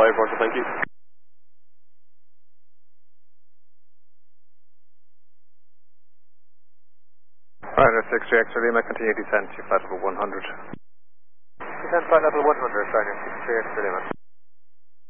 Roger, thank you. Ryanair 63 Extra Lima, continue descent to flight level 100. Descent flight level 100, Ryanair 63 Extra Lima.